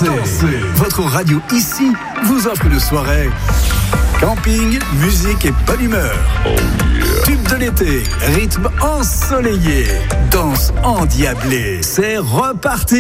dansez. Votre radio ici vous offre une soirée camping, musique et bonne humeur. Tube de l'été, rythme ensoleillé, danse endiablée. C'est reparti.